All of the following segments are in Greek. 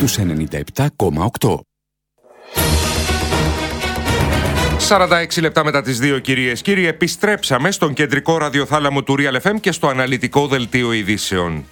στους 97,8. 46 λεπτά μετά τις 2, κυρίες κύριοι, επιστρέψαμε στον κεντρικό ραδιοθάλαμο του Real FM και στο αναλυτικό δελτίο ειδήσεων.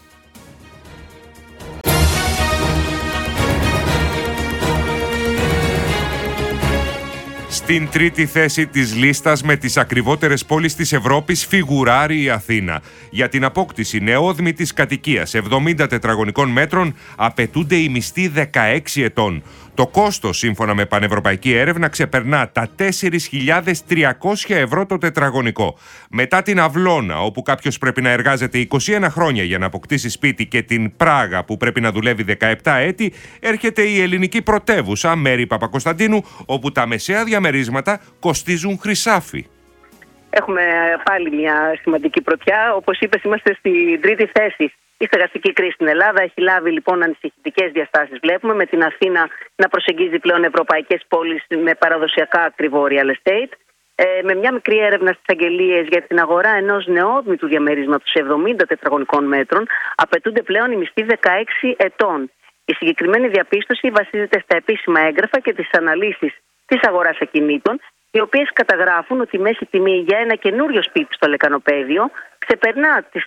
Στην τρίτη θέση της λίστας με τις ακριβότερες πόλεις της Ευρώπης φιγουράρει η Αθήνα. Για την απόκτηση νεόδμητης κατοικίας 70 τετραγωνικών μέτρων απαιτούνται οι μισθοί 16 ετών. Το κόστος, σύμφωνα με πανευρωπαϊκή έρευνα, ξεπερνά τα 4.300 ευρώ το τετραγωνικό. Μετά την Αυλώνα, όπου κάποιος πρέπει να εργάζεται 21 χρόνια για να αποκτήσει σπίτι, και την Πράγα, που πρέπει να δουλεύει 17 έτη, έρχεται η ελληνική πρωτεύουσα, Μέρη Παπακοσταντίνου, όπου τα μεσαία διαμερίσματα κοστίζουν χρυσάφι. Έχουμε πάλι μια σημαντική πρωτιά. Όπως είπες, είμαστε στην τρίτη θέση. Η στεγαστική κρίση στην Ελλάδα έχει λάβει λοιπόν ανησυχητικές διαστάσεις. Βλέπουμε με την Αθήνα να προσεγγίζει πλέον ευρωπαϊκές πόλεις με παραδοσιακά ακριβό real estate. Με μια μικρή έρευνα στις αγγελίες για την αγορά ενός νεόδμητου διαμερίσματος 70 τετραγωνικών μέτρων απαιτούνται πλέον οι μισθοί 16 ετών. Η συγκεκριμένη διαπίστωση βασίζεται στα επίσημα έγγραφα και τις αναλύσεις της αγοράς ακινήτων, οι οποίες καταγράφουν ότι η μέση τιμή για ένα καινούριο σπίτι στο Λεκανοπαίδιο ξεπερνά τις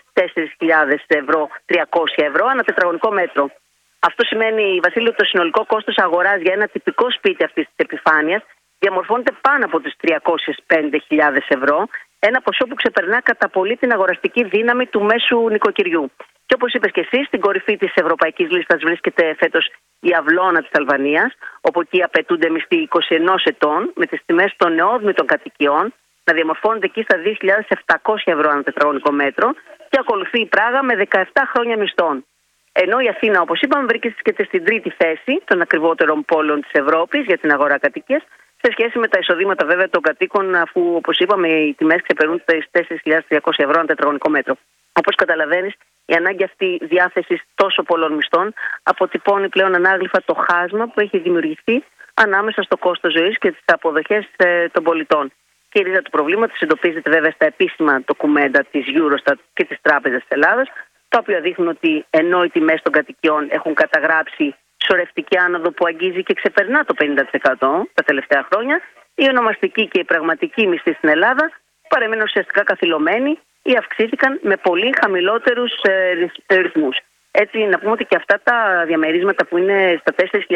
4.300 ευρώ ανά τετραγωνικό μέτρο. Αυτό σημαίνει, Βασίλειο, το συνολικό κόστος αγοράς για ένα τυπικό σπίτι αυτής της επιφάνειας διαμορφώνεται πάνω από τις 305.000 ευρώ, ένα ποσό που ξεπερνά κατά πολύ την αγοραστική δύναμη του μέσου νοικοκυριού. Και όπως είπες και εσύ, στην κορυφή της ευρωπαϊκής λίστας βρίσκεται φέτος η Αυλώνα της Αλβανίας, όπου εκεί απαιτούνται μισθοί 21 ετών, με τις τιμές των νεόδμητων κατοικιών να διαμορφώνονται εκεί στα 2.700 ευρώ ανά τετραγωνικό μέτρο, και ακολουθεί η Πράγα με 17 χρόνια μισθών. Ενώ η Αθήνα, όπως είπαμε, βρίσκεται στην τρίτη θέση των ακριβότερων πόλεων της Ευρώπης για την αγορά κατοικίας, σε σχέση με τα εισοδήματα βέβαια των κατοίκων, αφού, όπως είπαμε, οι τιμές ξεπερνούν τις 4.300 ευρώ ανά τετραγωνικό μέτρο. Όπως καταλαβαίνεις, η ανάγκη αυτή διάθεσης τόσο πολλών μισθών αποτυπώνει πλέον ανάγλυφα το χάσμα που έχει δημιουργηθεί ανάμεσα στο κόστος ζωής και τις αποδοχές των πολιτών. Και η ρίζα του προβλήματος εντοπίζεται βέβαια στα επίσημα ντοκουμέντα της Eurostat και της Τράπεζας της Ελλάδας, τα οποία δείχνουν ότι ενώ οι τιμές των κατοικιών έχουν καταγράψει σωρευτική άνοδο που αγγίζει και ξεπερνά το 50% τα τελευταία χρόνια, η ονομαστική και η πραγματική μισθή στην Ελλάδα παρέμειναν ουσιαστικά καθυλωμένοι ή αυξήθηκαν με πολύ χαμηλότερους ρυθμούς. Έτσι, να πούμε ότι και αυτά τα διαμερίσματα που είναι στα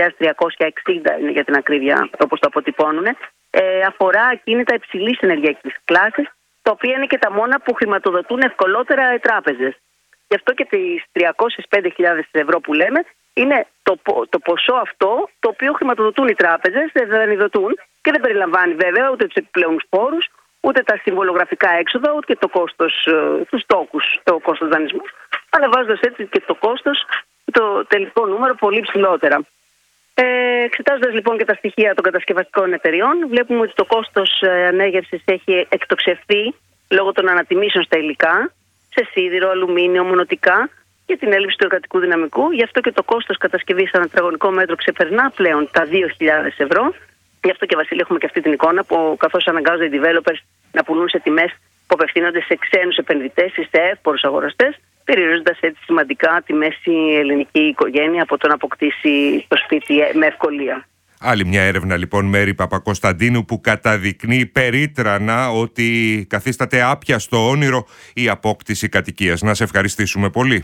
4.360, είναι για την ακρίβεια όπως το αποτυπώνουν, αφορά ακίνητα υψηλής ενεργειακής κλάσης, τα οποία είναι και τα μόνα που χρηματοδοτούν ευκολότερα οι τράπεζες. Γι' αυτό και τις 305.000 ευρώ που λέμε είναι το ποσό αυτό το οποίο χρηματοδοτούν οι τράπεζες, δανειδοτούν, και δεν περιλαμβάνει βέβαια ούτε τους επιπλέον φόρους, ούτε τα συμβολογραφικά έξοδα, ούτε και το κόστος τους τόκους, το κόστος δανεισμού, αλλά βάζοντας έτσι και το κόστος, το τελικό νούμερο πολύ ψηλότερα. Εξετάζοντας λοιπόν και τα στοιχεία των κατασκευαστικών εταιριών, βλέπουμε ότι το κόστος ανέγερσης έχει εκτοξευθεί λόγω των ανατιμήσεων στα υλικά, σε σίδηρο, αλουμίνιο, μονοτικά και την έλλειψη του εργατικού δυναμικού. Γι' αυτό και το κόστος κατασκευής ανά τετραγωνικό μέτρο ξεπερνά πλέον τα 2.000 ευρώ. Γι' αυτό και, Βασίλη, έχουμε και αυτή την εικόνα που καθώς αναγκάζονται οι developers να πουλούν σε τιμές που απευθύνονται σε ξένους επενδυτές ή σε εύπορους αγοραστές, περιορίζοντας έτσι σημαντικά τη μέση ελληνική οικογένεια από το να αποκτήσει το σπίτι με ευκολία. Άλλη μια έρευνα λοιπόν, Μέρη Παπακοσταντίνου, που καταδεικνύει περίτρανα ότι καθίσταται άπιαστο όνειρο η απόκτηση κατοικίας. Να σε ευχαριστήσουμε πολύ.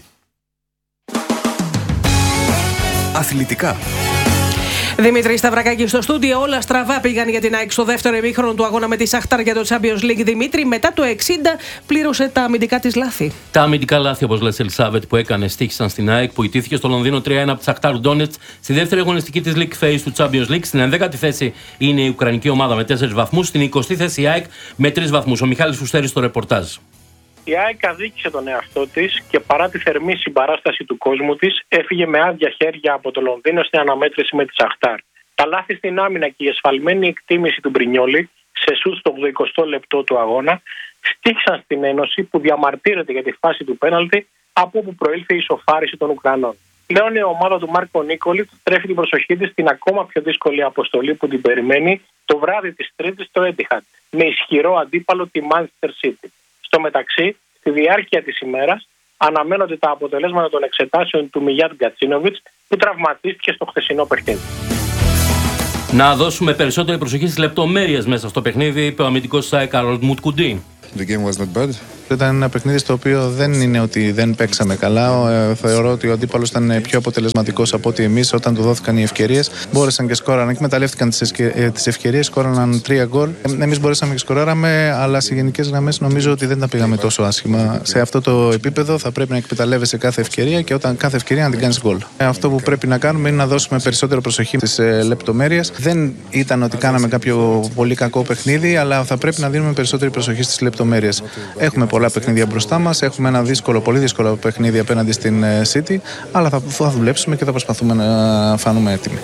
Αθλητικά. Δημήτρη Σταυρακάκη στο στούντιο. Όλα στραβά πήγαν για την ΑΕΚ στο δεύτερο ημίχρονο του αγώνα με τη Σαχτάρ για το Champions League. Δημήτρη, μετά το 60 πλήρωσε τα αμυντικά της λάθη. Τα αμυντικά λάθη, όπως λέει Ελισάβετ, που έκανε, στοίχησαν στην ΑΕΚ που ιτήθηκε στο Λονδίνο 3-1 από τη Σαχτάρ Ντόνετς στη δεύτερη αγωνιστική της League Phase του Champions League. Στην 11η θέση είναι η Ουκρανική ομάδα με 4 βαθμούς. Στην 20η θέση η ΑΕΚ με 3 βαθμούς. Ο Μιχάλης Φουστέρης στο ρεπορτάζ. Η ΑΕΚ αδίκησε τον εαυτό της και παρά τη θερμή συμπαράσταση του κόσμου της, έφυγε με άδεια χέρια από το Λονδίνο στην αναμέτρηση με τη Σαχτάρ. Τα λάθη στην άμυνα και η εσφαλμένη εκτίμηση του Μπρινιόλη σε σουτ στο 80 λεπτό του αγώνα στήχησαν στην Ένωση που διαμαρτύρεται για τη φάση του πέναλτι από όπου προήλθε η ισοφάριση των Ουκρανών. Πλέον η ομάδα του Μάρκο Νίκολιτ τρέφει την προσοχή της στην ακόμα πιο δύσκολη αποστολή που την περιμένει το βράδυ της Τρίτης στο Etihad, με ισχυρό αντίπαλο τη Manchester City. Στο μεταξύ, στη διάρκεια της ημέρας, αναμένονται τα αποτελέσματα των εξετάσεων του Μιγιάτ Γκατσίνοβιτς, που τραυματίστηκε στο χθεσινό παιχνίδι. Να δώσουμε περισσότερη προσοχή στις λεπτομέρειες μέσα στο παιχνίδι, είπε ο αμυντικός της ΑΕΚ Καρολ Μουτκουντή. The game was not bad. Ήταν ένα παιχνίδι στο οποίο δεν είναι ότι δεν παίξαμε καλά. Θεωρώ ότι ο αντίπαλος ήταν πιο αποτελεσματικός από ότι εμείς. Όταν του δόθηκαν οι ευκαιρίες, μπόρεσαν και σκόραν. Εκμεταλλεύτηκαν τις ευκαιρίες, σκόραναν 3 γκολ. Εμείς μπορέσαμε και σκοράραμε, αλλά σε γενικές γραμμές νομίζω ότι δεν τα πήγαμε τόσο άσχημα. Σε αυτό το επίπεδο θα πρέπει να εκμεταλλεύεσαι κάθε ευκαιρία και όταν κάθε ευκαιρία να την κάνεις γκολ. Αυτό που πρέπει να κάνουμε είναι να δώσουμε περισσότερο προσοχή στις λεπτομέρειες. Δεν ήταν ότι κάναμε κάποιο πολύ κακό παιχνίδι, αλλά θα πρέπει να δίνουμε περισσότερη προσοχή στις λεπτομέρειες. Έχουμε πολλά παιχνίδια μπροστά μας. Έχουμε ένα πολύ δύσκολο παιχνίδι απέναντι στην City, αλλά θα δουλέψουμε και θα προσπαθούμε να φανούμε έτοιμοι.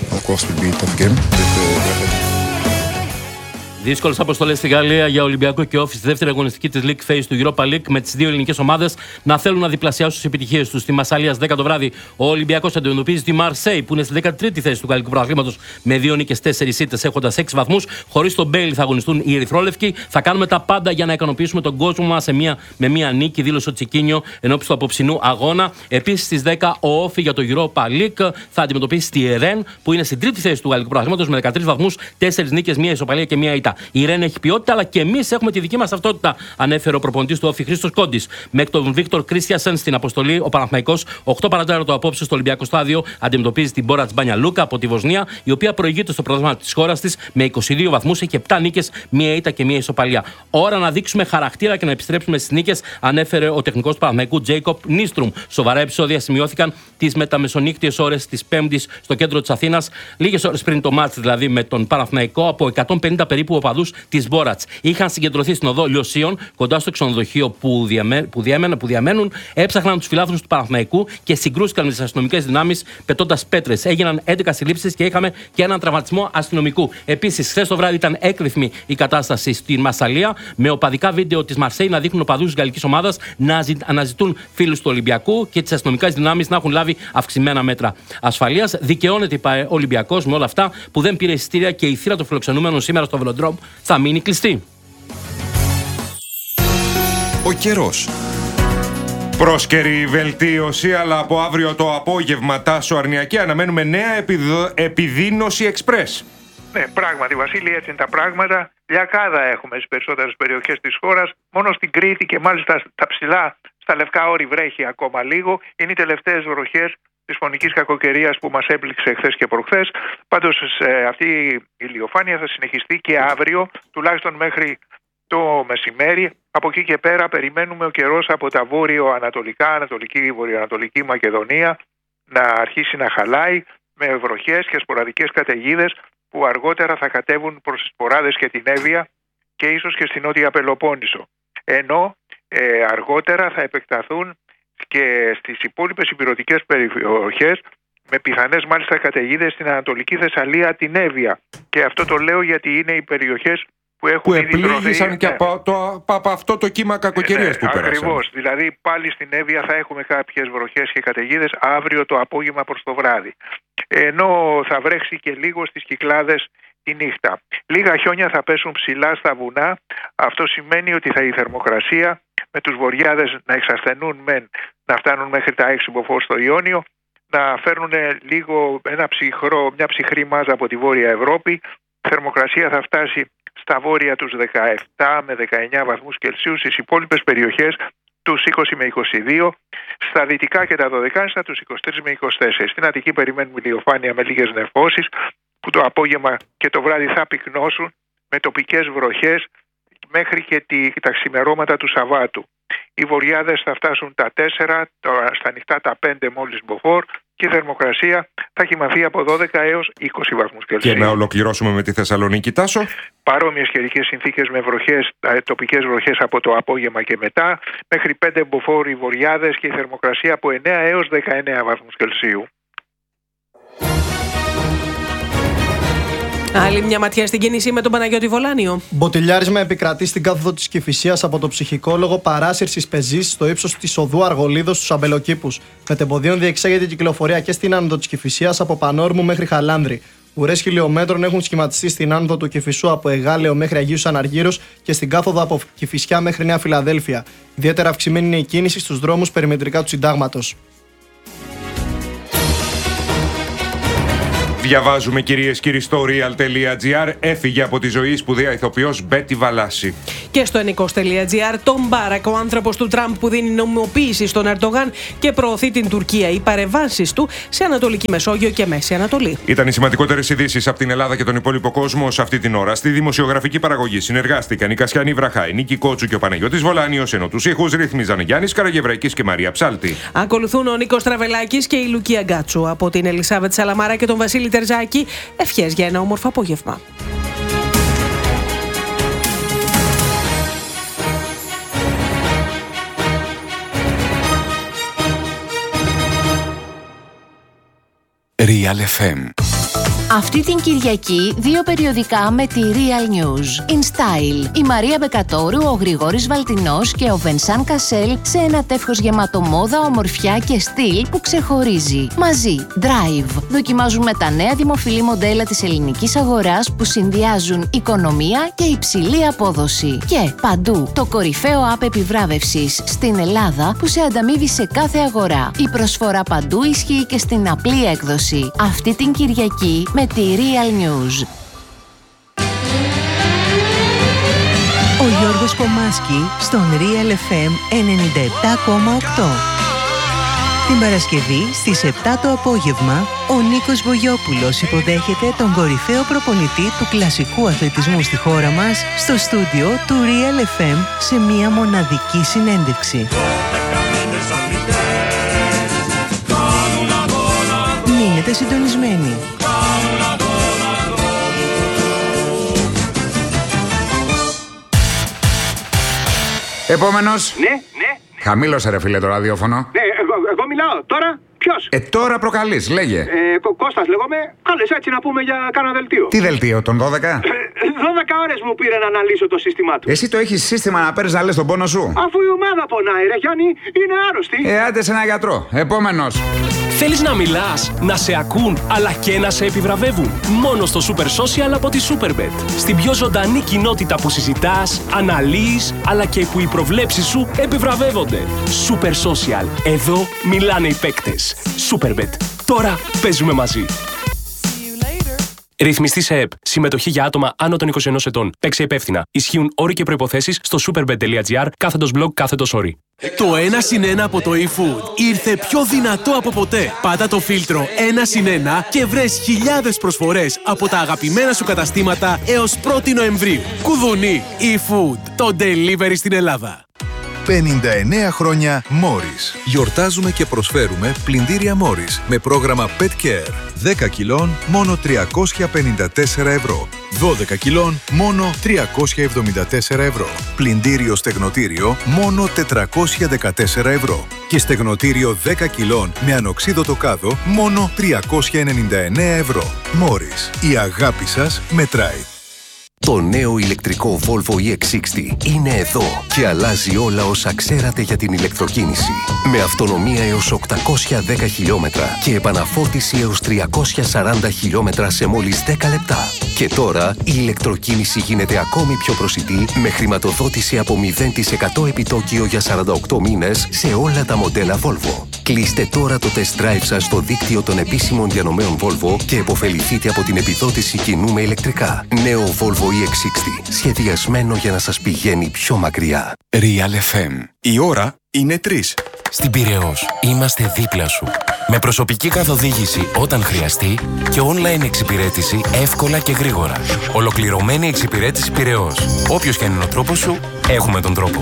Δύσκολες αποστολές στη Γαλλία για Ολυμπιακό και Όφη στη δεύτερη αγωνιστική της League Phase του Europa League, με τις δύο ελληνικές ομάδες να θέλουν να διπλασιάσουν τις επιτυχίες τους. Στη Μασσαλία 10 το βράδυ ο Ολυμπιακός αντιμετωπίζει τη Μαρσέη, που είναι στη 13η θέση του Γαλλικού Πρωταθλήματος με 2 νίκες, 4 ήττες, έχοντας 6 βαθμούς. Χωρίς τον Μπέιλι θα αγωνιστούν οι Ερυθρόλευκοι. Θα κάνουμε τα πάντα για να ικανοποιήσουμε τον κόσμο μας με μία νίκη, δήλωσε ο Τσικίνιο ενώπιση του απόψινού αγώνα. Επίσης στις 10 ο Όφη για το Europa League θα αντιμετωπίσει τη Ρεν, που είναι στην 3η θέση του Γαλλικού Πρωταθλήματος με 13 βαθμούς, 4 νίκες, 1 ισοπαλία και 1 ήττα. Η Ρεν έχει ποιότητα, αλλά και εμείς έχουμε τη δική μας ταυτότητα, ανέφερε ο προπονητής του Όφη Χρήστος Κόντης. Με τον Βίκτορ Κρίστιασεν στην αποστολή, ο Παναθηναϊκός 8 παρατέταρτο απόψε στο Ολυμπιακό Στάδιο αντιμετωπίζει την Μπόρατς Μπάνια Λούκα από τη Βοσνία, η οποία προηγείται στο πρωτάθλημα της χώρας της με 22 βαθμούς, έχει 7 νίκες, 1 ήττα και 1 ισοπαλία. Ώρα να δείξουμε χαρακτήρα και να επιστρέψουμε στις νίκες, ανέφερε ο τεχνικός του Παναθηναϊκού Τζέικοπ Νίστρουμ. Σοβαρά επεισόδια σημειώθηκαν τις μεταμεσονύκτιες ώρες της Πέμπτης στο κέντρο της Αθήνας, λίγες ώρες πριν το μάτς δηλαδή με τον Παναθηναϊκό, από 150 περίπου οπαδούς της Μπόρατς. Είχαν συγκεντρωθεί στην οδό Λιωσίων, κοντά στο ξενοδοχείο που διαμένουν, έψαχναν τους φιλάθλους του Παναθηναϊκού και συγκρούστηκαν με τις αστυνομικές δυνάμεις πετώντας πέτρες. Έγιναν 11 συλλήψεις και είχαμε και έναν τραυματισμό αστυνομικού. Επίσης, χθες το βράδυ ήταν έκρηθμη η κατάσταση στη Μασσαλία, με οπαδικά βίντεο της Μαρσέη να δείχνουν οπαδούς της γαλλικής ομάδας να αναζητούν φίλους του Ολυμπιακού και τις αστυνομικές δυνάμεις να έχουν λάβει αυξημένα μέτρα ασφαλείας. Δικαιώνεται ο Ολυμπιακός με όλα αυτά που δεν πήρε εισιτήρια και η θύρα των φιλοξενούμενων σήμερα στο Βελοντρόμ θα μείνει κλειστή. Ο καιρός. Πρόσκαιρη βελτίωση, αλλά από αύριο το απόγευμα Τάσο Αρνιακή αναμένουμε νέα επιδείνωση εξπρές. Ναι, πράγματι, Βασίλη, έτσι είναι τα πράγματα. Λιακάδα έχουμε στις περισσότερες περιοχές της χώρας. Μόνο στην Κρήτη και μάλιστα τα ψηλά, στα Λευκά Όρη βρέχει ακόμα λίγο. Είναι οι τελευταίες βροχές της φωνικής κακοκαιρίας που μας έπληξε χθες και προχθές. Πάντως αυτή η ηλιοφάνεια θα συνεχιστεί και αύριο, τουλάχιστον μέχρι το μεσημέρι. Από εκεί και πέρα περιμένουμε ο καιρός από τα βόρειο-ανατολικά, ανατολική, βορειοανατολική Μακεδονία να αρχίσει να χαλάει με βροχές και σποραδικές καταιγίδες που αργότερα θα κατέβουν προς τις Ποράδες και την Εύβοια και ίσως και στην Νότια Πελοπόννησο. Ενώ αργότερα θα επεκταθούν και στις υπόλοιπες υπηρετικές περιοχές, με πιθανές μάλιστα καταιγίδες στην Ανατολική Θεσσαλία, την Εύβοια. Και αυτό το λέω γιατί είναι οι περιοχές που επλήγησαν και από αυτό το κύμα κακοκαιρίας που πέρασαν. Ακριβώς. Δηλαδή πάλι στην Εύβοια θα έχουμε κάποιες βροχές και καταιγίδες αύριο το απόγευμα προς το βράδυ. Ενώ θα βρέξει και λίγο στις Κυκλάδες τη νύχτα. Λίγα χιόνια θα πέσουν ψηλά στα βουνά. Αυτό σημαίνει ότι η θερμοκρασία με τους βορειάδες να εξασθενούν να φτάνουν μέχρι τα 6 μποφόρ στο Ιόνιο, να φέρνουν λίγο μια ψυχρή μάζα από τη Βόρεια Ευρώπη. Η θερμοκρασία θα φτάσει στα βόρεια τους 17 με 19 βαθμούς Κελσίου, στις υπόλοιπες περιοχές τους 20 με 22, στα δυτικά και τα δωδεκάνησα τους 23 με 24. Στην Αττική περιμένουμε ηλιοφάνεια με λίγες νεφώσεις που το απόγευμα και το βράδυ θα πυκνώσουν με τοπικές βροχές μέχρι και τα ξημερώματα του Σαββάτου. Οι βορειάδες θα φτάσουν τα 4, στα νυχτά τα 5 μόλις μποφόρ και η θερμοκρασία θα κοιμαθεί από 12 έως 20 βαθμούς Κελσίου. Και να ολοκληρώσουμε με τη Θεσσαλονίκη, Τάσο. Παρόμοιες καιρικές συνθήκες με βροχές, τοπικές βροχές από το απόγευμα και μετά, μέχρι 5 μποφόρ οι βορειάδες και η θερμοκρασία από 9 έως 19 βαθμούς Κελσίου. Άλλη μια ματιά στην κίνηση με τον Παναγιώτη Βολάνιο. Μποτιλιάρισμα επικρατεί στην κάθοδο της Κηφισίας από το ψυχικόλογο παράσυρσης πεζής στο ύψος της οδού Αργολίδος στους Αμπελοκήπους. Μετεμποδίων διεξάγεται η κυκλοφορία και στην άνοδο της Κηφισίας από Πανόρμου μέχρι Χαλάνδρη. Ουρές χιλιόμετρων έχουν σχηματιστεί στην άνοδο του Κηφισού από Εγάλεο μέχρι Αγίους Αναργύρους και στην κάθοδο από Κηφισιά μέχρι Νέα Φιλαδέλφια. Ιδιαίτερα αυξημένη είναι η κίνηση στους δρόμους περιμετρικά του Συντάγματος. Διαβάζουμε, κυρίες και κύριοι, στο real.gr. Έφυγε από τη ζωή η σπουδαία ηθοποιός Μπέτι Βαλάση. Και στο ενικός.gr, τον Μπάρακ, ο άνθρωπος του Τραμπ που δίνει νομιμοποίηση στον Ερντογάν και προωθεί την Τουρκία. Οι παρεμβάσεις του σε Ανατολική Μεσόγειο και Μέση Ανατολή. Ήταν οι σημαντικότερες ειδήσεις από την Ελλάδα και τον υπόλοιπο κόσμο σε αυτή την ώρα. Στη δημοσιογραφική παραγωγή συνεργάστηκαν η Κασιάνη Βραχά, η Νίκη Κότσου και ο Παναγιώτης Βολάνιος, ενώ τους ήχους ρυθμίζανε Γιάννης Καραγευραϊκής και Μαρία Ψάλτη. Ακολουθούν ο Νίκος Τραβελάκης και η Λουκία Γκάτσου. Από την Ελισάβετ Σαλαμάρα και τον Βασίλη Τερζάκη, ευχές για ένα όμορφο απόγευμα. Real FM. Αυτή την Κυριακή 2 περιοδικά με τη Real News. In Style. Η Μαρία Μπεκατόρου, ο Γρηγόρης Βαλτινός και ο Βενσάν Κασέλ σε ένα τεύχος γεμάτο μόδα, ομορφιά και στυλ που ξεχωρίζει. Μαζί. Drive. Δοκιμάζουμε τα νέα δημοφιλή μοντέλα της ελληνικής αγοράς που συνδυάζουν οικονομία και υψηλή απόδοση. Και παντού. Το κορυφαίο app επιβράβευσης στην Ελλάδα που σε ανταμείβει σε κάθε αγορά. Η προσφορά παντού ισχύει και στην απλή έκδοση. Αυτή την Κυριακή με τη Real News. Ο Γιώργος Κομάσκι στον Real FM 97,8. Την Παρασκευή στις 7 το απόγευμα, ο Νίκος Βογιόπουλος υποδέχεται τον κορυφαίο προπονητή του κλασικού αθλητισμού στη χώρα μας στο στούντιο του Real FM σε μια μοναδική συνέντευξη. Μείνετε συντονισμένοι. Επόμενος. Ναι. Χαμήλωσε ρε φίλε το ραδιόφωνο. Ναι, εγώ μιλάω. Τώρα ποιος? Τώρα προκαλείς, λέγε. Κώστας λέγομαι. Κάλες έτσι να πούμε για κάνα δελτίο. Τι δελτίο, τον 12? 12 ώρες μου πήρε να αναλύσω το σύστημά του. Εσύ το έχεις σύστημα να παίρνεις να λες τον πόνο σου? Αφού η ομάδα πονάει ρε Γιάννη, είναι άρρωστη. Άντε σε ένα γιατρό. Επόμενος. Θέλεις να μιλάς, να σε ακούν, αλλά και να σε επιβραβεύουν? Μόνο στο Super Social από τη Superbet. Στην πιο ζωντανή κοινότητα που συζητάς, αναλύεις, αλλά και που οι προβλέψεις σου επιβραβεύονται. Super Social. Εδώ μιλάνε οι παίκτες. Superbet. Τώρα παίζουμε μαζί. Ρυθμιστή σε ΕΠ. Συμμετοχή για άτομα άνω των 21 ετών. Παίξε υπεύθυνα. Ισχύουν όροι και προϋποθέσεις στο superbet.gr/blog/όροι. Το 1+1 από το eFood ήρθε πιο δυνατό από ποτέ. Πάτα το φίλτρο 1+1 και βρες χιλιάδες προσφορές από τα αγαπημένα σου καταστήματα έως 1η Νοεμβρίου. Κουδουνί eFood. Το delivery στην Ελλάδα. 59 χρόνια Morris. Γιορτάζουμε και προσφέρουμε πλυντήρια Morris με πρόγραμμα Pet Care. 10 κιλών μόνο 354 ευρώ. 12 κιλών μόνο 374 ευρώ. Πλυντήριο στεγνοτήριο μόνο 414 ευρώ. Και στεγνοτήριο 10 κιλών με ανοξίδωτο κάδο μόνο 399 ευρώ. Morris. Η αγάπη σας μετράει. Το νέο ηλεκτρικό Volvo EX60 είναι εδώ και αλλάζει όλα όσα ξέρατε για την ηλεκτροκίνηση. Με αυτονομία έως 810 χιλιόμετρα και επαναφόρτιση έως 340 χιλιόμετρα σε μόλις 10 λεπτά. Και τώρα η ηλεκτροκίνηση γίνεται ακόμη πιο προσιτή με χρηματοδότηση από 0% επιτόκιο για 48 μήνες σε όλα τα μοντέλα Volvo. Κλείστε τώρα το test drive σας στο δίκτυο των επίσημων διανομέων Volvo και επωφεληθείτε από την επιδότηση κοινού με ηλεκτρικά. Νέο Volvo EX60, σχεδιασμένο για να σας πηγαίνει πιο μακριά. Real FM. Η ώρα είναι 3. Στην Πειραιώς είμαστε δίπλα σου. Με προσωπική καθοδήγηση όταν χρειαστεί και online εξυπηρέτηση εύκολα και γρήγορα. Ολοκληρωμένη εξυπηρέτηση Πειραιώς. Όποιος και αν είναι ο τρόπος σου, έχουμε τον τρόπο.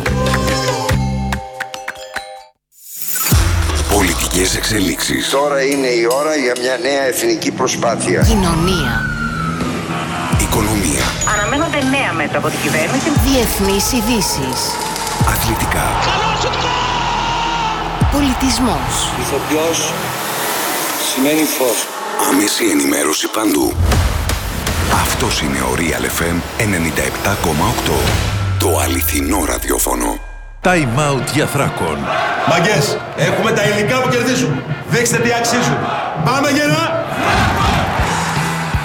Πολιτικές εξελίξεις. Τώρα είναι η ώρα για μια νέα εθνική προσπάθεια. Κοινωνία. Οικονομία. Αναμένονται νέα μέτρα από την κυβέρνηση. Διεθνείς ειδήσεις. Αθλητικά. Πολιτισμός. Ηθοποιός σημαίνει φως. Άμεση ενημέρωση παντού. Αυτός είναι ο Real FM 97,8. Το αληθινό ραδιόφωνο. Time out για Θράκων. Μαγκές, έχουμε τα υλικά που κερδίζουν. Δείξτε τι αξίζουν. Πάμε γερά!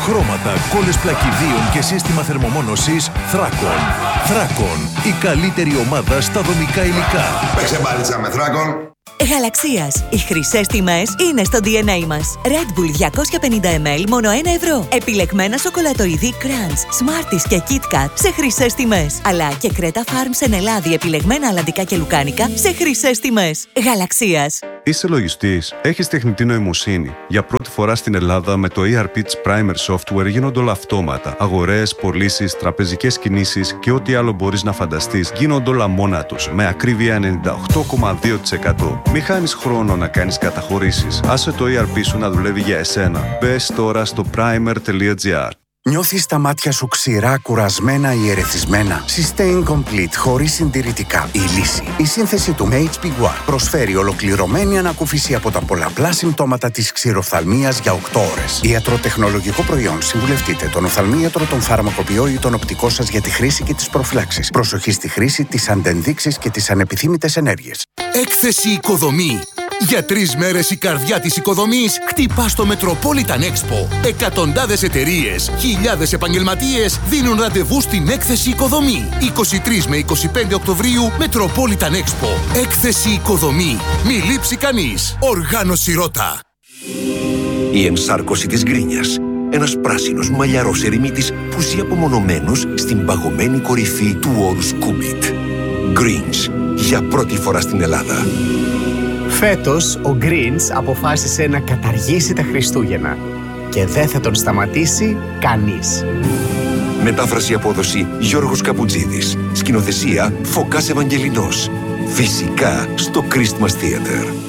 χρώματα, κόλλες πλακιδίων και σύστημα θερμομόνωσης Thracon. Thracon, η καλύτερη ομάδα στα δομικά υλικά. Παίξε μπάλιτσα με Thracon. Γαλαξίας. Οι χρυσές τιμές είναι στο DNA μας. Red Bull 250 ml μόνο 1 ευρώ. Επιλεγμένα σοκολατοειδή Crunch, Smarties και KitKat σε χρυσές τιμές. Αλλά και Creta Farm Σενελάδι επιλεγμένα αλλαντικά και λουκάνικα σε χρυσές τιμές. Γαλαξίας. Είσαι λογιστής, έχεις τεχνητή νοημοσύνη. Για πρώτη φορά στην Ελλάδα με το ERP της Primer Software γίνονται όλα αυτόματα. Αγορές, πωλήσεις, τραπεζικές κινήσεις και ό,τι άλλο μπορείς να φανταστείς γίνονται όλα μόνα τους, με ακρίβεια 98,2%. Μην χάνεις χρόνο να κάνεις καταχωρήσεις. Άσε το ERP σου να δουλεύει για εσένα. Μπες τώρα στο primer.gr. Νιώθεις τα μάτια σου ξηρά, κουρασμένα ή ερεθισμένα? Sustain Complete, χωρίς συντηρητικά. Η λύση. Η σύνθεση του HB1 προσφέρει ολοκληρωμένη ανακούφιση από τα πολλαπλά συμπτώματα της ξηροφθαλμίας για 8 ώρες. Ιατροτεχνολογικό προϊόν. Συμβουλευτείτε τον οφθαλμίατρο, τον φαρμακοποιό ή τον οπτικό σας για τη χρήση και τις προφυλάξεις. Προσοχή στη χρήση, τις αντενδείξεις και τις ανεπιθύμητες ενέργειες. Έκθεση Οικοδομή. Για 3 μέρες η καρδιά της οικοδομής χτυπά στο Metropolitan Expo. Εκατοντάδες εταιρείες, χιλιάδες επαγγελματίες δίνουν ραντεβού στην Έκθεση Οικοδομή. 23 με 25 Οκτωβρίου Metropolitan Expo. Έκθεση Οικοδομή. Μη λείψει κανείς. Οργάνωση Ρώτα. Η ενσάρκωση της γκρίνιας. Ένας πράσινος μαλλιαρός ερημίτης που ζει απομονωμένος στην παγωμένη κορυφή του όρους Κούμιτ. Greens. Για πρώτη φορά στην Ελλάδα. Φέτος, ο Greens αποφάσισε να καταργήσει τα Χριστούγεννα και δεν θα τον σταματήσει κανείς. Μετάφραση απόδοση Γιώργος Καπουτζίδης. Σκηνοθεσία Φωκάς Ευαγγελινός. Φυσικά στο Christmas Theater.